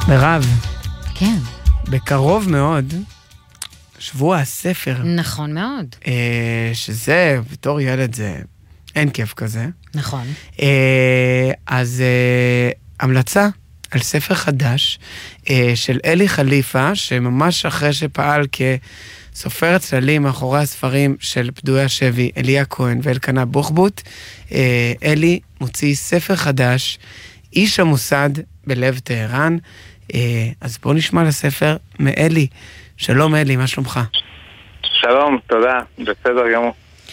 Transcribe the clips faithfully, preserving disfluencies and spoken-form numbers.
מירב. כן. בקרוב מאוד, שבוע הספר. נכון מאוד. אה, שזה, בתור ילד זה, אין כיף כזה. נכון. אה, אז אה, המלצה על ספר חדש אה, של אלי חליפה, שממש אחרי שפעל כסופר צללים מאחורי הספרים של פדויי השבי, אליה כהן ואלקנה בוחבוט, אה, אלי מוציא ספר חדש, איש המוסד בלב טהרן. אה, אז בואו נשמע לספר מאלי. שלום אלי, מה שלומך? שלום, תודה, בסדר גמור.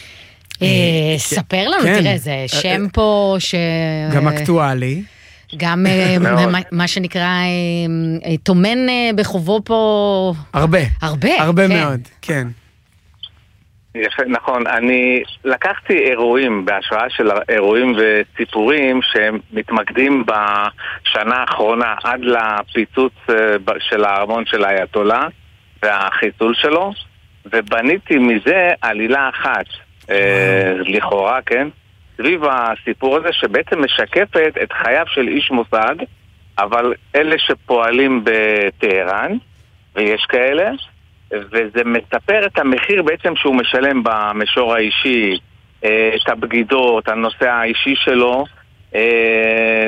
ספר לנו, תראה, זה שם פה ש... גם אקטואלי. גם מה שנקרא, תומן בחובו פה... הרבה. הרבה, הרבה מאוד, כן. יפה, נכון. אני לקחתי אירועים, בהשוואה של אירועים וסיפורים שהם מתמקדים בשנה האחרונה עד לפיצוץ של הארמון של האייתולה והחיסול שלו, ובניתי מזה עלילה אחת, אה, לכאורה, כן? סביב הסיפור הזה שבעצם משקפת את חייו של איש מוסד, אבל אלה שפועלים בטהרן, ויש כאלה, וזה מספר את המחיר בעצם שהוא משלם במישור האישי, אה, את הבגידות, הנושא האישי שלו, אה,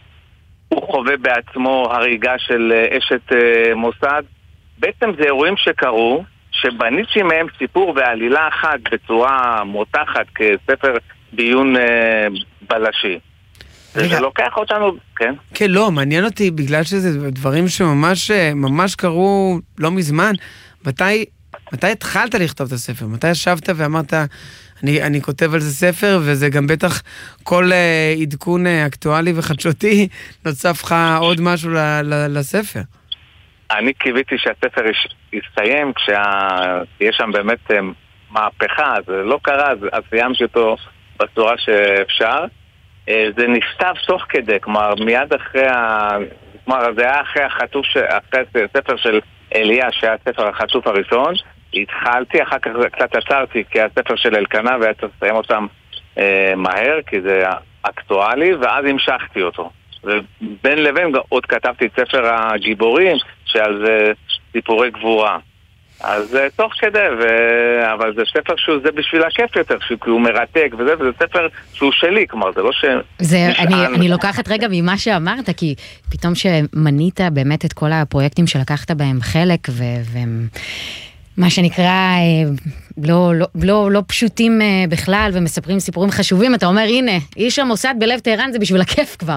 הוא חווה בעצמו הריגה של אשת אה, מוסד. בעצם זה אירועים שקרו, שבניתי מהם סיפור ועלילה אחת בצורה מותחת כספר ביון אה, בלשי. וזה לוקח אותנו, כן? כן, לא, מעניין אותי בגלל שזה דברים שממש ממש קרו לא מזמן. מתי, מתי התחלת לכתוב את הספר? מתי ישבת ואמרת, אני, אני כותב על זה ספר, וזה גם בטח כל uh, עדכון uh, אקטואלי וחדשותי, נוצף לך עוד משהו ל, ל, לספר. אני קיוויתי שהספר יסתיים כשיש שם באמת מהפכה, זה לא קרה, אז סיימתי אותו בצורה שאפשר. זה נכתב תוך כדי, כלומר מיד אחרי, כלומר זה היה אחרי החטוף, אחרי הספר של אליה, שהיה הספר החטוף הראשון, התחלתי, אחר כך קצת עצרתי, כי הספר של אלקנה והיה צריך לסיים אותם מהר, כי זה אקטואלי, ואז המשכתי אותו. ובין לבין עוד כתבתי את ספר הגיבורים, שעל זה סיפורי גבורה. אז תוך כדי, ו... אבל זה ספר שהוא זה בשביל הכיף יותר, כי הוא מרתק וזה, וזה ספר שהוא שלי, כלומר זה לא ש... זה, אני, אני לוקחת רגע ממה שאמרת, כי פתאום שמנית באמת את כל הפרויקטים שלקחת בהם חלק, ו... ו... מה שנקרא, לא, לא, לא, לא פשוטים בכלל, ומספרים סיפורים חשובים, אתה אומר, הנה, איש המוסד בלב טהרן זה בשביל הכיף כבר.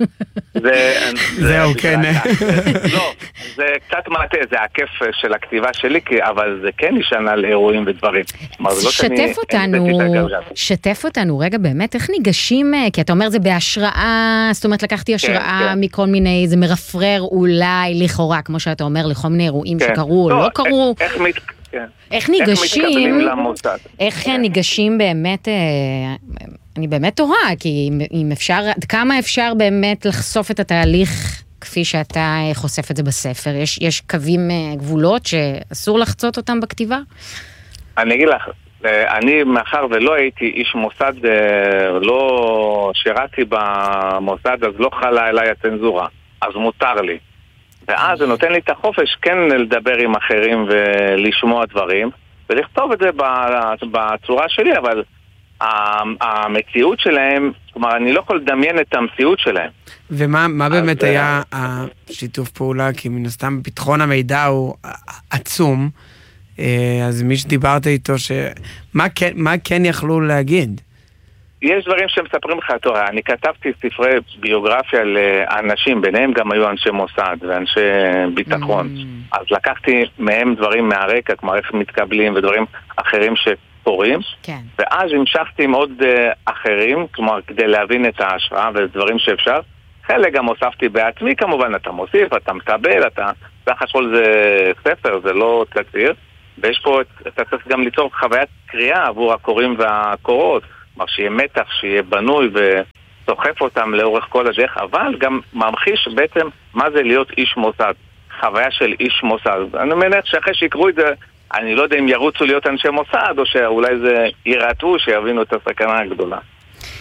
זהו, כן. לא, זה קצת מעטה, זה הכיף של הכתיבה שלי, אבל זה כן נשען על אירועים ודברים. שתף אותנו, שתף אותנו, רגע, באמת, איך ניגשים, כי אתה אומר, זה בהשראה, זאת אומרת, לקחתי השראה מכל מיני, זה מרפרר אולי לכאורה, כמו שאתה אומר, לכל מיני אירועים שקרו או לא קרו. איך מת... איך ניגשים, איך ניגשים באמת, אני באמת תוהה, כי אם אפשר, כמה אפשר באמת לחשוף את התהליך כפי שאתה חושף את זה בספר? יש, יש קווים, גבולות שאסור לחצות אותם בכתיבה? אני אגיד לך, אני מאחר ולא הייתי איש מוסד, לא שירתי במוסד, אז לא חלה אליי הצנזורה, אז מותר לי. ואז זה נותן לי את החופש כן לדבר עם אחרים ולשמוע דברים, ולכתוב את זה בצורה שלי, אבל המציאות שלהם, כלומר, אני לא יכול לדמיין את המציאות שלהם. ומה מה באמת היה השיתוף פעולה? כי מן הסתם ביטחון המידע הוא עצום, אז מי שדיברת איתו, מה כן, מה כן יכלו להגיד? יש דברים שמספרים לך תורה. אני כתבתי ספרי ביוגרפיה לאנשים, ביניהם גם היו אנשי מוסד ואנשי ביטחון. Mm. אז לקחתי מהם דברים מהרקע, כמו איך מתקבלים ודברים אחרים שקורים. כן. ואז המשכתי עם עוד uh, אחרים, כלומר כדי להבין את ההשראה ודברים שאפשר. חלק גם הוספתי בעצמי, כמובן, אתה מוסיף, אתה מקבל, אתה... סך הכל זה ספר, זה לא תקציר. ויש פה, אתה צריך גם ליצור חוויית קריאה עבור הקוראים והקורות. כלומר שיהיה מתח, שיהיה בנוי וסוחף אותם לאורך כל הדרך, אבל גם ממחיש בעצם מה זה להיות איש מוסד, חוויה של איש מוסד. אני מניח שאחרי שיקראו את זה, אני לא יודע אם ירוצו להיות אנשי מוסד, או שאולי זה ירעתו, שיבינו את הסכנה הגדולה.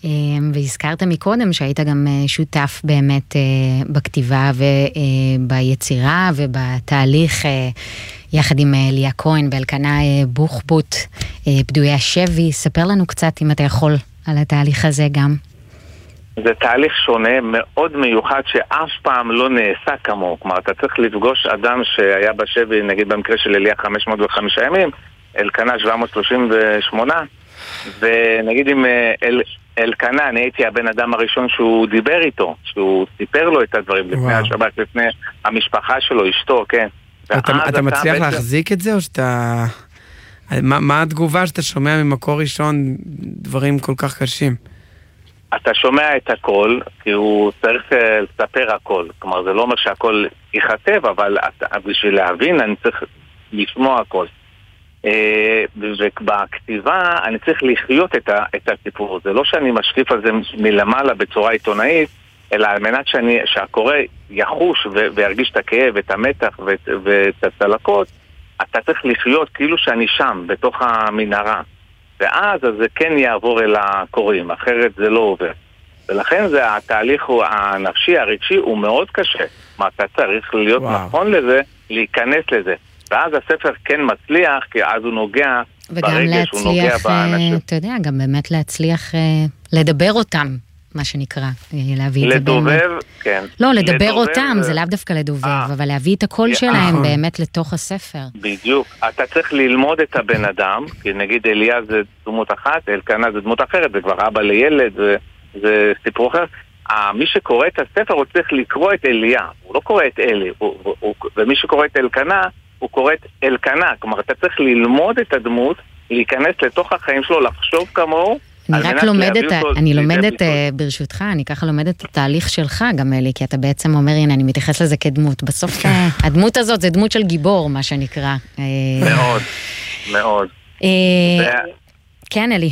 והזכרת מקודם שהיית גם שותף באמת בכתיבה וביצירה ובתהליך יחד עם ליה כהן באלקנה בוחבוט, פדויי השבי. ספר לנו קצת אם אתה יכול על התהליך הזה גם. זה תהליך שונה, מאוד מיוחד, שאף פעם לא נעשה כמו. כלומר, אתה צריך לפגוש אדם שהיה בשבי, נגיד במקרה של אליה חמש מאות וחמישה ימים, אלקנה שבע מאות שלושים ושמונה, ונגיד עם אל, אלקנה, אני הייתי הבן אדם הראשון שהוא דיבר איתו, שהוא סיפר לו את הדברים לפני השבת, לפני המשפחה שלו, אשתו, כן. אתה, אתה מצליח בעצם להחזיק את זה, או שאתה... מה, מה התגובה שאתה שומע ממקור ראשון דברים כל כך קשים? אתה שומע את הכל, כי הוא צריך לספר הכל. כלומר, זה לא אומר שהכל ייכתב, אבל אתה, בשביל להבין אני צריך לשמוע הכל. ובכתיבה אני צריך לחיות את, ה, את הסיפור. זה לא שאני משקיף על זה מלמעלה בצורה עיתונאית, אלא על מנת שאני, שהקורא יחוש ו, וירגיש את הכאב, את המתח ואת, ואת הצלקות, אתה צריך לחיות כאילו שאני שם, בתוך המנהרה. ואז אז זה כן יעבור אל הקוראים, אחרת זה לא עובר. ולכן זה התהליך הנפשי, הרגשי, הוא מאוד קשה. מה אתה צריך להיות וואו. נכון לזה, להיכנס לזה. ואז הספר כן מצליח, כי אז הוא נוגע ברגש, הוא נוגע באנשים. אתה יודע, גם באמת להצליח לדבר אותם, מה שנקרא, להביא את זה באמת. לדובב, כן. לא, לדבר אותם, זה לאו דווקא לדובב, אבל להביא את הקול שלהם באמת לתוך הספר. בדיוק. אתה צריך ללמוד את הבן אדם, כי נגיד אליה זה דמות אחת, אלקנה זה דמות אחרת, זה כבר אבא לילד, זה סיפור אחר. מי שקורא את הספר הוא צריך לקרוא את אליה, הוא לא קורא את אלי, ומי שקורא את אלקנה, הוא קורא את אלקנה. כלומר, אתה צריך ללמוד את הדמות, להיכנס לתוך החיים שלו, לחשוב כמוהו, אני רק לומדת, אני לומדת ברשותך, אני ככה לומדת את התהליך שלך גם אלי, כי אתה בעצם אומר, הנה, אני מתייחס לזה כדמות. בסוף הדמות הזאת זה דמות של גיבור, מה שנקרא. מאוד, מאוד. כן, אלי.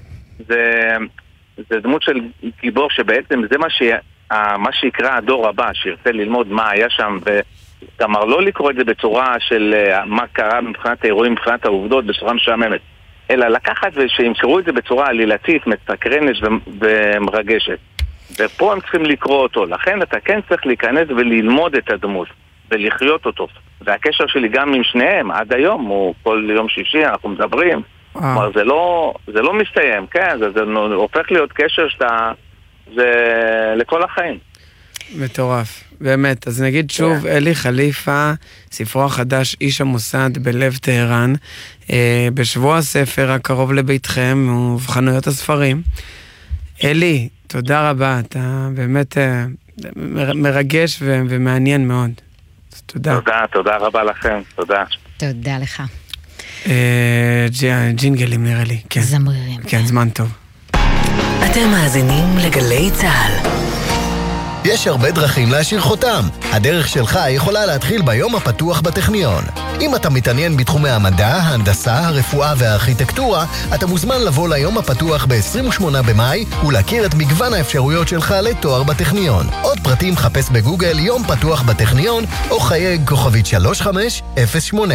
זה דמות של גיבור שבעצם זה מה שיקרא הדור הבא, שירצה ללמוד מה היה שם, וכלומר לא לקרוא את זה בצורה של מה קרה מבחינת האירועים, מבחינת העובדות, בצורה משעממת. אלא לקחת ושימכרו את זה בצורה עלילתית, מסקרנת ומרגשת. ופה הם צריכים לקרוא אותו. לכן אתה כן צריך להיכנס וללמוד את הדמות, ולחיות אותו. והקשר שלי גם עם שניהם, עד היום, הוא כל יום שישי, אנחנו מדברים. כלומר, זה לא, זה לא מסתיים, כן? זה, זה הופך להיות קשר שאתה, זה לכל החיים. מטורף, באמת. אז נגיד שוב, אלי חליפה, ספרו החדש, איש המוסד בלב טהרן, אה, בשבוע הספר הקרוב לביתכם ובחנויות הספרים. אלי, תודה רבה, אתה באמת אה, מרגש ו- ומעניין מאוד. תודה. תודה, תודה רבה לכם, תודה. תודה לך. אה, ג'ינגלים נראה לי, כן. זמרירים. כן, זמן טוב. אתם מאזינים לגלי צהל. יש הרבה דרכים להשאיר חותם. הדרך שלך יכולה להתחיל ביום הפתוח בטכניון. אם אתה מתעניין בתחומי המדע, ההנדסה, הרפואה והארכיטקטורה, אתה מוזמן לבוא ליום הפתוח ב-עשרים ושמונה במאי ולהכיר את מגוון האפשרויות שלך לתואר בטכניון. עוד פרטים חפש בגוגל יום פתוח בטכניון או חייג כוכבית שלוש חמש אפס שמונה.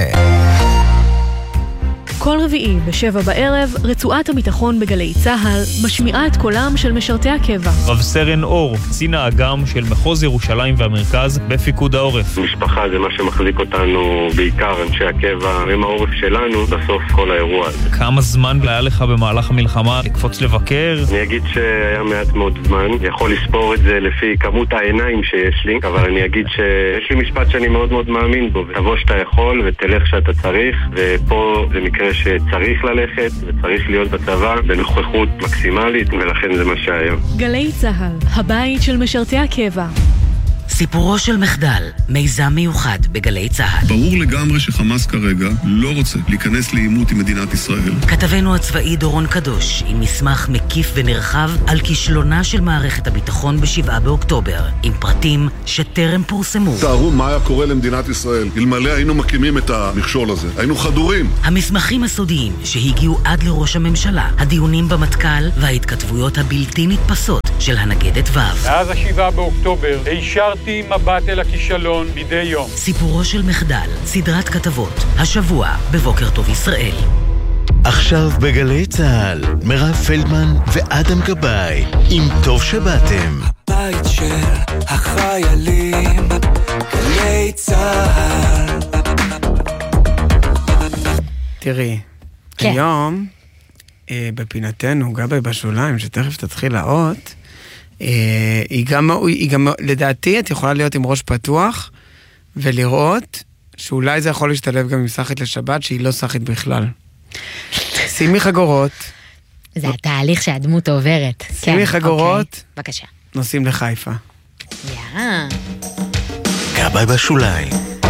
כל רביעי בשבע בערב, רצועת הביטחון בגלי צהל משמיעה את קולם של משרתי הקבע. רב סרן אור, קצין האג"ם של מחוז ירושלים והמרכז בפיקוד העורף. משפחה זה מה שמחזיק אותנו, בעיקר אנשי הקבע, עם העורף שלנו, בסוף כל האירוע הזה. כמה זמן היה לך במהלך המלחמה לקפוץ לבקר? אני אגיד שהיה מעט מאוד זמן, יכול לספור את זה לפי כמות העיניים שיש לי, אבל אני אגיד שיש לי משפט שאני מאוד מאוד מאמין בו, תבוא שאתה יכול ותלך שאתה צריך, ופה זה מקרה שצריך ללכת וצריך להיות בצבא בנוכחות מקסימלית, ולכן זה מה שהיה. גלי צהל, הבית של משרתי הקבע. סיפורו של מחדל, מיזם מיוחד בגלי צהל. ברור לגמרי שחמאס כרגע לא רוצה להיכנס לעימות עם מדינת ישראל. כתבנו הצבאי דורון קדוש עם מסמך מקיף ונרחב על כישלונה של מערכת הביטחון בשבעה באוקטובר, עם פרטים שטרם פורסמו. תארו מה היה קורה למדינת ישראל אלמלא היינו מקימים את המכשול הזה. היינו חדורים. המסמכים הסודיים שהגיעו עד לראש הממשלה, הדיונים במטכ"ל וההתכתבויות הבלתי נתפסות של הנגדת ו'. מאז השבעה באוקטובר הישרתי מבט אל הכישלון מדי יום. סיפורו של מחדל, סדרת כתבות, השבוע בבוקר טוב ישראל. עכשיו בגלי צהל, מירב פלדמן ואדם גבאי, עם טוב שבאתם. הבית של החיילים, גלי צהל. תראי, כן. היום אה, בפינתנו, גבי בשוליים, שתכף תתחיל לאות, אה, היא גם, היא גם, לדעתי את יכולה להיות עם ראש פתוח, ולראות שאולי זה יכול להשתלב גם עם סחית לשבת, שהיא לא סחית בכלל. שימי חגורות. זה התהליך שהדמות עוברת. שימי חגורות. בבקשה. נוסעים לחיפה. יאה. גבי בשוליים.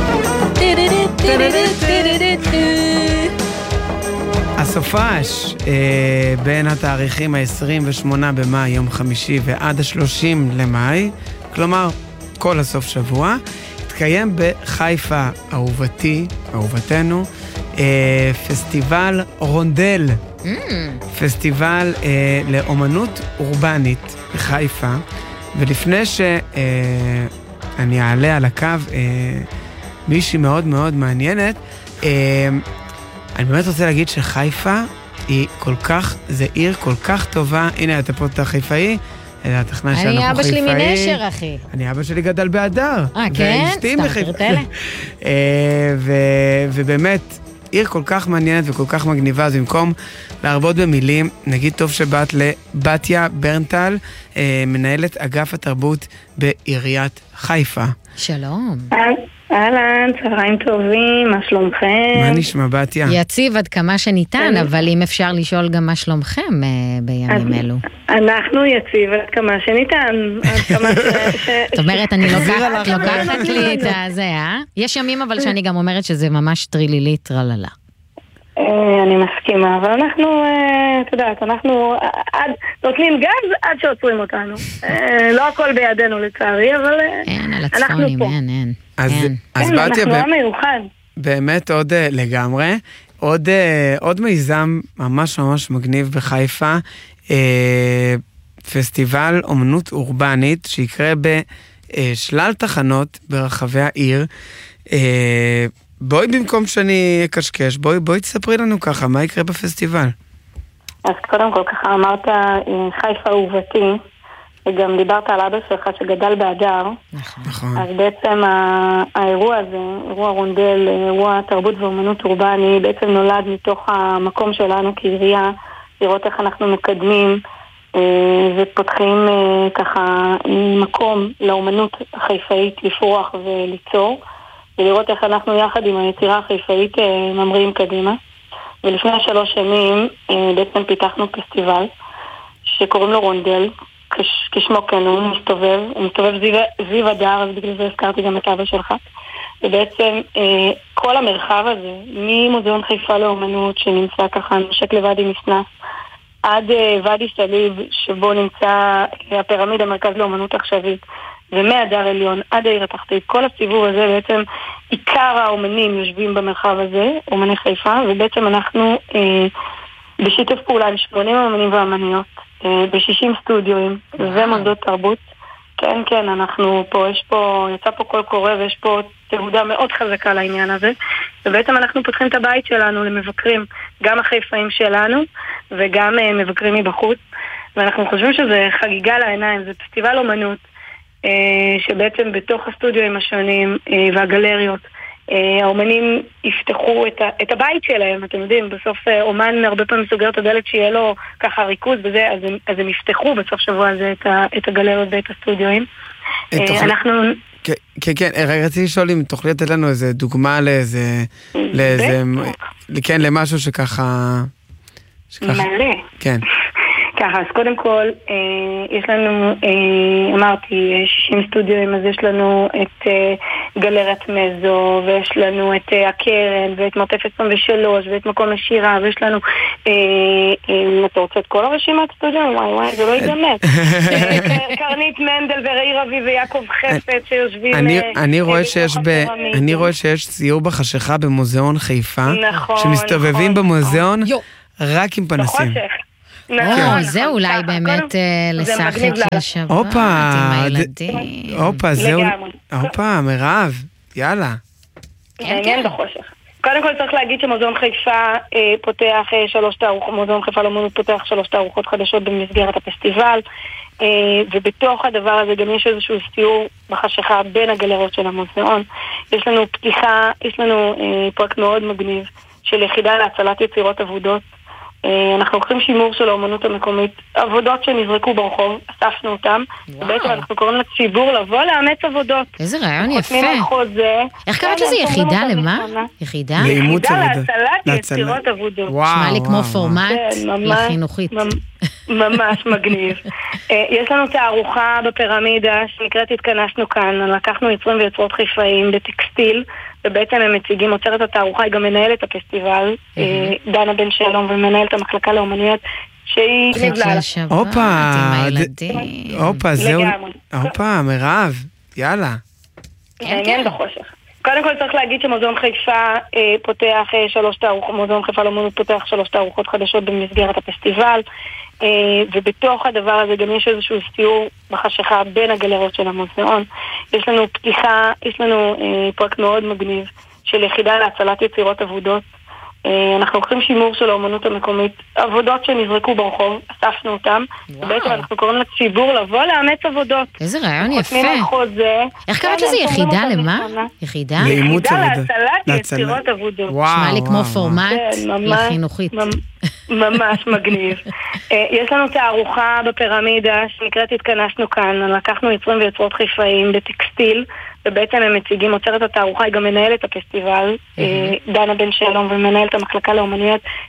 הסופש אה, בין התאריכים ה-עשרים ושמונה במאי, יום חמישי, ועד ה-שלושים למאי, כלומר, כל הסוף שבוע, התקיים בחיפה, אהובתי, אהובתנו, אה, פסטיבל רונדל. Mm. פסטיבל אה, לאומנות אורבנית בחיפה, ולפני שאני אה, אעלה על הקו אה, מישהי מאוד מאוד מעניינת, אה, אני באמת רוצה להגיד שחיפה היא כל כך, זה עיר כל כך טובה. הנה, אתה פה את החיפאי, התכנה שלנו פה חיפאי. אני אבא שלי מנשר, אחי. אני אבא שלי גדל באדר. אה, כן? ואשתי בחיפה. ובאמת, עיר כל כך מעניינת וכל כך מגניבה, אז במקום להרבות במילים, נגיד טוב שבאת לבתיה ברנטל, מנהלת אגף התרבות בעיריית חיפה. שלום. אהלן, צהריים טובים, מה שלומכם? מה נשמע, בתיה? יציב עד כמה שניתן, אבל אם אפשר לשאול גם מה שלומכם בימים אלו. אנחנו יציב עד כמה שניתן. זאת אומרת, אני לוקחת לי את זה, אה? יש ימים אבל שאני גם אומרת שזה ממש טרילילית טרללה. אני מסכימה, אבל אנחנו, את יודעת, אנחנו נותנים גז עד שעוצרים אותנו. לא הכל בידינו לצערי, אבל אנחנו פה. אין, אין. אז בתיה, באמת עוד לגמרי, עוד מיזם ממש ממש מגניב בחיפה, פסטיבל אומנות אורבנית, שיקרה בשלל תחנות ברחבי העיר. בואי במקום שאני אקשקש, בואי, בואי תספרי לנו ככה, מה יקרה בפסטיבל? אז קודם כל ככה אמרת חיפה אהובתי, וגם דיברת על אבא שלך שגדל באדר. נכון. אז בעצם האירוע הזה, אירוע רונדל, אירוע תרבות ואומנות אורבני, בעצם נולד מתוך המקום שלנו כעירייה, לראות איך אנחנו מקדמים ופותחים ככה מקום לאומנות החיפאית לפרוח וליצור. ולראות איך אנחנו יחד עם היצירה החיפאית ממריאים קדימה. ולפני שלוש שנים בעצם פיתחנו פסטיבל שקוראים לו רונדל, כשמו כן, הוא מסתובב, הוא מסתובב זיו הדר, אז בגלל זה הזכרתי גם את אבא שלך. ובעצם כל המרחב הזה, ממוזיאון חיפה לאומנות שנמצא ככה נושק לוואדי מסנס, עד ואדי סליב שבו נמצא הפירמיד המרכז לאומנות עכשווית, ומהדר עליון עד העיר התחתית, כל הסיבוב הזה בעצם עיקר האומנים יושבים במרחב הזה, אומני חיפה, ובעצם אנחנו אה, בשיתוף פעולה עם שמונים אומנים ואמניות, אה, ב-שישים סטודיואים ומוסדות תרבות. כן, כן, אנחנו פה, יש פה, יצא פה קול קורא ויש פה תהודה מאוד חזקה לעניין הזה, ובעצם אנחנו פותחים את הבית שלנו למבקרים, גם החיפאים שלנו וגם אה, מבקרים מבחוץ, ואנחנו חושבים שזה חגיגה לעיניים, זה פסטיבל אומנות, שבעצם בתוך הסטודיואים השונים והגלריות האומנים יפתחו את, ה, את הבית שלהם. אתם יודעים, בסוף אומן הרבה פעמים סוגר את הדלת שיהיה לו ככה ריכוז בזה, אז הם, אז הם יפתחו בסוף שבוע הזה את, ה, את הגלריות ואת הסטודיואים. אנחנו... כן, כן, כן, רציתי לשאול אם תוכלי לתת לנו איזה דוגמה לאיזה, לאיזה, כן, למשהו שככה... מלא. כן. ככה, אז קודם כל, אה, יש לנו, אה, אמרתי, שישים סטודיואים, אז יש לנו את אה, גלריית מזו, ויש לנו את אה, הקרן, ואת מרתף עשרים ושלוש, ואת מקום השירה, ויש לנו, אה, אה, אתה רוצה את כל הרשימת סטודיואים? וואי וואי, זה לא ידמת. קרנית מנדל וראי רבי ויעקב חפץ שיושבים... אני, אה, אני, רואה שיש ב, אני רואה שיש ציור בחשיכה במוזיאון חיפה, נכון, שמסתובבים נכון, במוזיאון נכון. רק עם פנסים. בחושך. נכון, זה אולי באמת לשחק לשבת עם הילדים. הופה, זהו. הופה, מירב, יאללה. זה עניין בחושך. קודם כל צריך להגיד שמוזיאון חיפה אה, פותח אה, שלוש תערוכות, מוזיאון חיפה לאמנות פותח שלוש תערוכות חדשות במסגרת הפסטיבל, אה, ובתוך הדבר הזה גם יש איזשהו סיור בחשיכה בין הגלריות של המוזיאון. יש לנו פתיחה, יש לנו אה, פרויקט מאוד מגניב של יחידה להצלת יצירות אבודות. אנחנו לוקחים שימור של האומנות המקומית, עבודות שנזרקו ברחוב, אספנו אותם, ובעצם אנחנו קוראים לציבור לבוא לאמץ עבודות. איזה רעיון יפה. איך קראת לזה יחידה למה? יחידה? יחידה להצלת יצירות אבודות. שמע לי כמו פורמט לחינוכית. ממש מגניב. יש לנו תערוכה בפירמידה שנקראת התכנסנו כאן, לקחנו יצרים ויוצרות חיפאיים בטקסטיל, ובעצם הם מציגים, עוצרת התערוכה, היא גם מנהלת הפסטיבל, דנה בן שלום, ומנהלת המחלקה לאומנויות, שהיא נבלעה. הופה, הופה, זהו, הופה, מירב, יאללה. מעניין בחושך. קודם כל צריך להגיד שמוזיאון חיפה פותח שלוש תערוכות, מוזיאון חיפה לאמנות פותח שלוש תערוכות חדשות במסגרת הפסטיבל, ובתוך הדבר הזה גם יש איזשהו סיור בחשיכה בין הגלריות של המוזיאון. יש לנו פתיחה, יש לנו פרויקט מאוד מגניב של יחידה להצלת יצירות אבודות. אנחנו לוקחים שימור של האומנות המקומית, עבודות שנזרקו ברחוב, אספנו אותם, ובעצם אנחנו קוראים לציבור לבוא לאמץ עבודות. איזה רעיון יפה. איך קראת לזה יחידה למה? יחידה? יחידה להצלת יצירות אבודות. שמע לי כמו פורמט לחינוכית. ממש מגניב. יש לנו תערוכה בפירמידה שנקראת התכנסנו כאן, לקחנו יצרים ויוצרות חיפאיים בטקסטיל, ובעצם הם מציגים, עוצרת התערוכה, היא גם מנהלת הפסטיבל, דנה בן שלום, ומנהלת המחלקה לאומנויות,